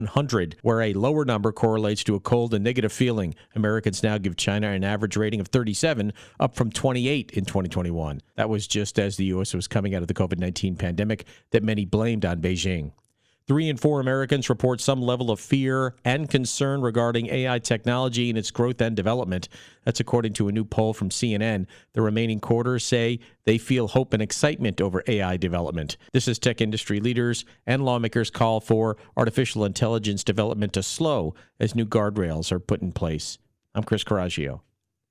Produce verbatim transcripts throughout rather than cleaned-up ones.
one hundred, where a lower number correlates to a cold and negative feeling. Americans now give China an average rating of thirty-seven, up from twenty-eight in twenty twenty-one. That was just as the U S was coming out of the COVID nineteen pandemic that many blamed on Beijing. Three in four Americans report some level of fear and concern regarding A I technology and its growth and development. That's according to a new poll from C N N. The remaining quarter say they feel hope and excitement over A I development. This is tech industry leaders and lawmakers call for artificial intelligence development to slow as new guardrails are put in place. I'm Chris Coraggio.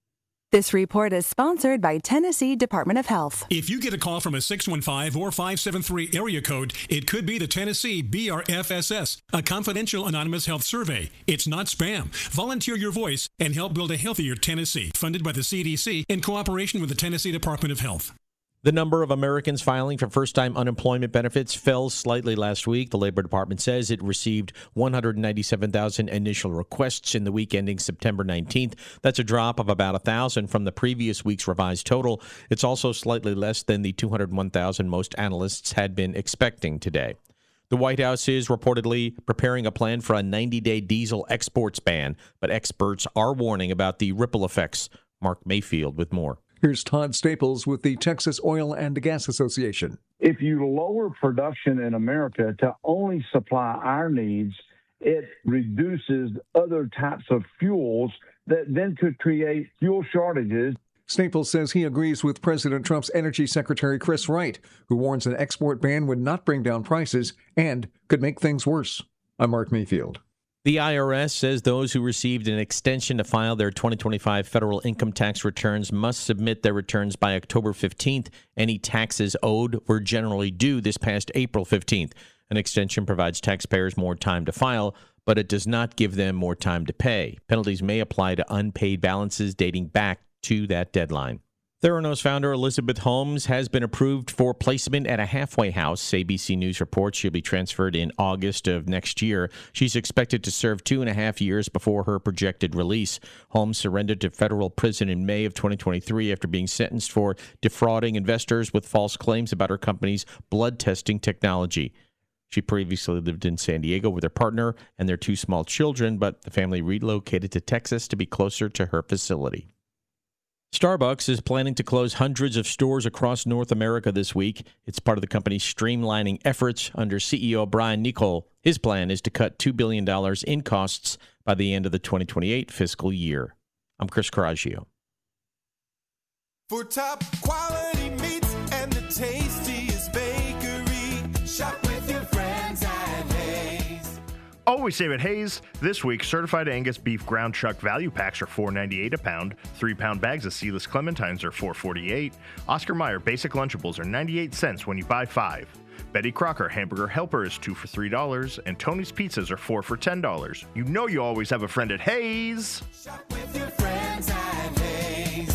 This report is sponsored by Tennessee Department of Health. If you get a call from a six one five or five seven three area code, it could be the Tennessee B R F S S, a confidential anonymous health survey. It's not spam. Volunteer your voice and help build a healthier Tennessee, funded by the C D C in cooperation with the Tennessee Department of Health. The number of Americans filing for first-time unemployment benefits fell slightly last week. The Labor Department says it received one hundred ninety-seven thousand initial requests in the week ending September nineteenth. That's a drop of about one thousand from the previous week's revised total. It's also slightly less than the two hundred one thousand most analysts had been expecting today. The White House is reportedly preparing a plan for a ninety-day diesel exports ban, but experts are warning about the ripple effects. Mark Mayfield with more. Here's Todd Staples with the Texas Oil and Gas Association. If you lower production in America to only supply our needs, it reduces other types of fuels that then could create fuel shortages. Staples says he agrees with President Trump's Energy Secretary Chris Wright, who warns an export ban would not bring down prices and could make things worse. I'm Mark Mayfield. The I R S says those who received an extension to file their twenty twenty-five federal income tax returns must submit their returns by October fifteenth. Any taxes owed were generally due this past April fifteenth. An extension provides taxpayers more time to file, but it does not give them more time to pay. Penalties may apply to unpaid balances dating back to that deadline. Theranos founder Elizabeth Holmes has been approved for placement at a halfway house. A B C News reports she'll be transferred in August of next year. She's expected to serve two and a half years before her projected release. Holmes surrendered to federal prison in May of twenty twenty-three after being sentenced for defrauding investors with false claims about her company's blood testing technology. She previously lived in San Diego with her partner and their two small children, but the family relocated to Texas to be closer to her facility. Starbucks is planning to close hundreds of stores across North America this week. It's part of the company's streamlining efforts under C E O Brian Niccol. His plan is to cut two billion dollars in costs by the end of the twenty twenty-eight fiscal year. I'm Chris Coraggio. For top quality meats and the tastiest bakery, shop with your friends at Hayes. Always save at Hayes. This week, certified Angus beef ground chuck value packs are four ninety-eight a pound. Three-pound bags of seedless clementines are four forty-eight. Oscar Mayer basic Lunchables are ninety-eight cents when you buy five. Betty Crocker Hamburger Helper is two for three dollars, and Tony's Pizzas are four for ten dollars. You know you always have a friend at Hayes. Shop with your friends at Hayes.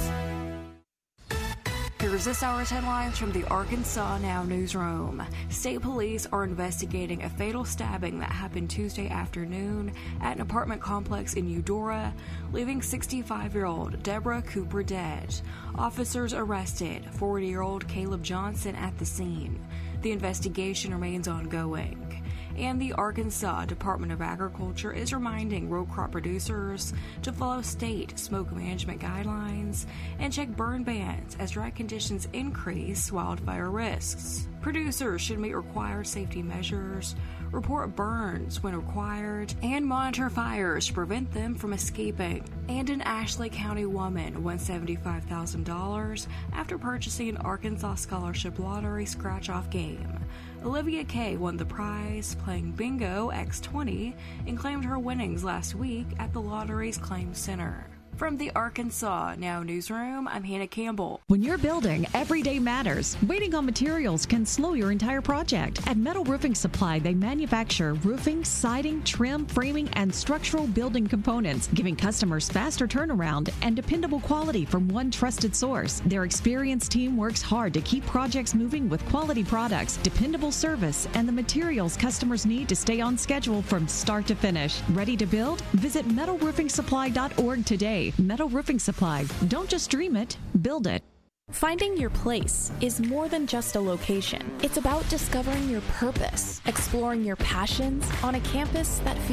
Here's this hour's headlines from the Arkansas Now newsroom. State police are investigating a fatal stabbing that happened Tuesday afternoon at an apartment complex in Eudora, leaving sixty-five-year-old Deborah Cooper dead. Officers arrested forty-year-old Caleb Johnson at the scene. The investigation remains ongoing. And the Arkansas Department of Agriculture is reminding row crop producers to follow state smoke management guidelines and check burn bans as dry conditions increase wildfire risks. Producers should meet required safety measures, report burns when required, and monitor fires to prevent them from escaping. And an Ashley County woman won seventy-five thousand dollars after purchasing an Arkansas Scholarship Lottery scratch-off game. Olivia Kay won the prize playing Bingo X twenty and claimed her winnings last week at the lottery's claim center. From the Arkansas Now newsroom, I'm Hannah Campbell. When you're building, every day matters. Waiting on materials can slow your entire project. At Metal Roofing Supply, they manufacture roofing, siding, trim, framing, and structural building components, giving customers faster turnaround and dependable quality from one trusted source. Their experienced team works hard to keep projects moving with quality products, dependable service, and the materials customers need to stay on schedule from start to finish. Ready to build? Visit metal roofing supply dot org today. Metal Roofing Supply. Don't just dream it, build it. Finding your place is more than just a location. It's about discovering your purpose, exploring your passions on a campus that feels